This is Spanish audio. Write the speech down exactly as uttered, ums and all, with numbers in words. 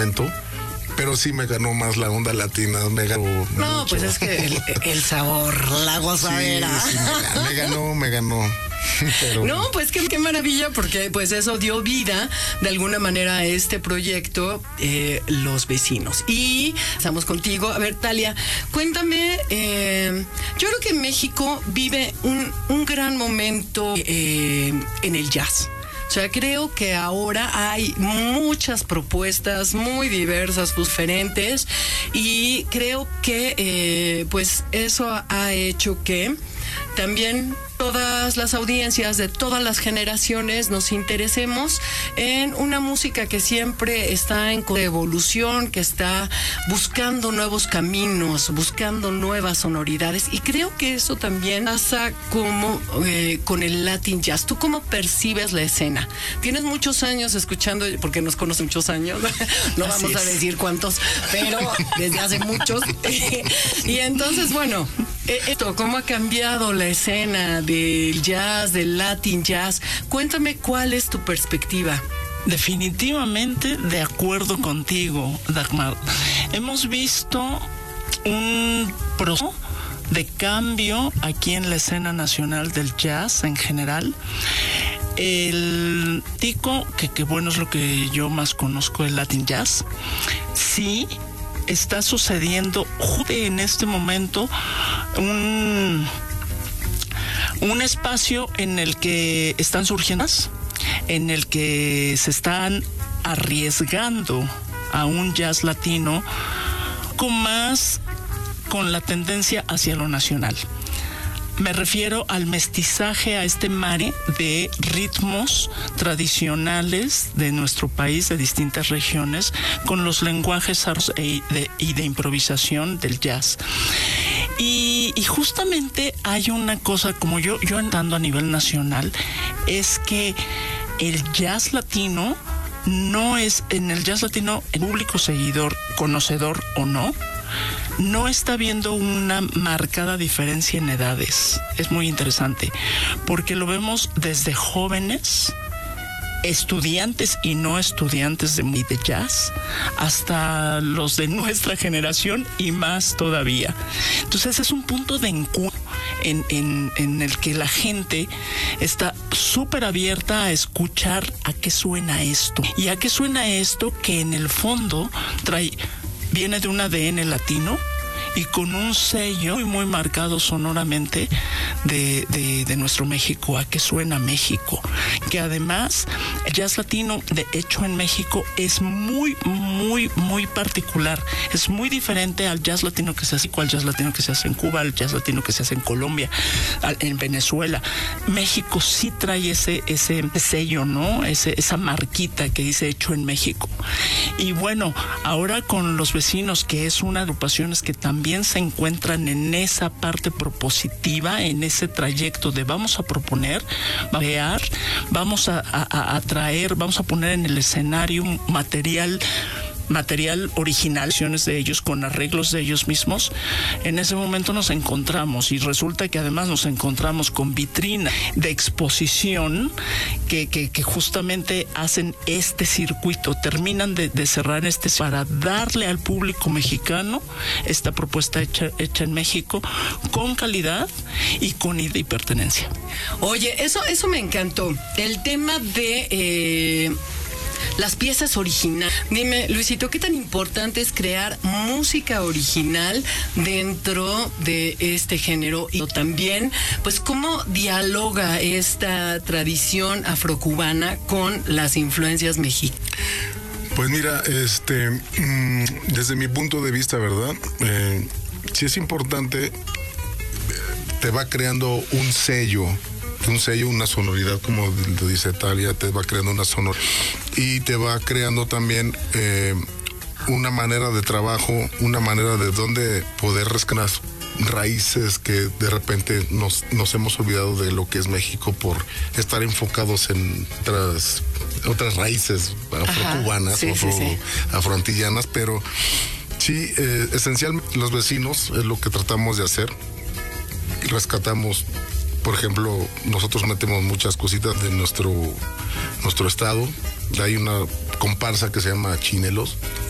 momento. Pero sí me ganó más la onda latina, me ganó. No, mucho. pues es que el, el sabor, la gozadera. Sí, sí, me, me ganó, me ganó. Pero... No, pues qué, qué maravilla, porque pues eso dio vida de alguna manera a este proyecto, eh, Los Vecinos. Y estamos contigo. A ver, Thalia, cuéntame, eh, yo creo que México vive un, un gran momento eh, en el jazz. O sea, creo que ahora hay muchas propuestas muy diversas, diferentes, y creo que eh, pues eso ha hecho que también todas las audiencias de todas las generaciones nos interesemos en una música que siempre está en evolución, que está buscando nuevos caminos, buscando nuevas sonoridades, y creo que eso también pasa como eh, con el Latin Jazz. ¿Tú cómo percibes la escena? Tienes muchos años escuchando, porque nos conocen muchos años, no Así vamos es. a decir cuántos, pero desde hace muchos. Y entonces, bueno, esto, ¿cómo ha cambiado la escena del jazz, del Latin Jazz? Cuéntame cuál es tu perspectiva. Definitivamente de acuerdo contigo, Dagmar. Hemos visto un proceso de cambio aquí en la escena nacional del jazz en general. El tico, que, que bueno es lo que yo más conozco del Latin Jazz, sí está sucediendo justo en este momento un, un espacio en el que están surgiendo, en el que se están arriesgando a un jazz latino con más, con la tendencia hacia lo nacional. Me refiero al mestizaje, a este mare de ritmos tradicionales de nuestro país, de distintas regiones, con los lenguajes y de, y de improvisación del jazz. Y, y justamente hay una cosa, como yo, yo andando a nivel nacional, es que el jazz latino no es, en el jazz latino, el público seguidor, conocedor o no, no está viendo una marcada diferencia en edades. Es muy interesante, porque lo vemos desde jóvenes, estudiantes y no estudiantes de, de jazz, hasta los de nuestra generación y más todavía. Entonces es un punto de encuentro en, en, en el que la gente está súper abierta a escuchar a qué suena esto. Y a qué suena esto que en el fondo trae... viene de un A D N latino y con un sello muy, muy marcado sonoramente de, de, de nuestro México, a que suena México. Que además el jazz latino de hecho en México es muy, muy, muy particular. Es muy diferente al jazz latino que se hace, al jazz latino que se hace en Cuba, al jazz latino que se hace en Colombia, al, en Venezuela. México sí trae ese, ese sello, ¿no? Ese, esa marquita que dice hecho en México. Y bueno, ahora con Los Vecinos, que es una agrupación que también se encuentran en esa parte propositiva, en ese trayecto de vamos a proponer, vamos a crear, vamos a, a, a traer, vamos a poner en el escenario material material original de ellos, con arreglos de ellos mismos. En ese momento nos encontramos y resulta que además nos encontramos con vitrina de exposición que, que, que justamente hacen este circuito, terminan de, de cerrar este para darle al público mexicano esta propuesta hecha, hecha en México con calidad y con ida y pertenencia. Oye, eso, eso me encantó. El tema de eh... las piezas originales. Dime, Luisito, ¿qué tan importante es crear música original dentro de este género? Y también, pues, ¿cómo dialoga esta tradición afrocubana con las influencias mexicanas? Pues mira, este, mmm, desde mi punto de vista, ¿verdad? Eh, si es importante, te va creando un sello, un sello, una sonoridad, como lo dice Thalia, te va creando una sonoridad y te va creando también eh, una manera de trabajo, una manera de dónde poder rescatar raíces que de repente nos, nos hemos olvidado de lo que es México por estar enfocados en otras, otras raíces afrocubanas, sí, afro, sí, sí. afroantillanas, pero sí, eh, esencialmente Los Vecinos es lo que tratamos de hacer. Rescatamos, por ejemplo, nosotros metemos muchas cositas de nuestro, nuestro estado. Hay una comparsa que se llama Chinelos,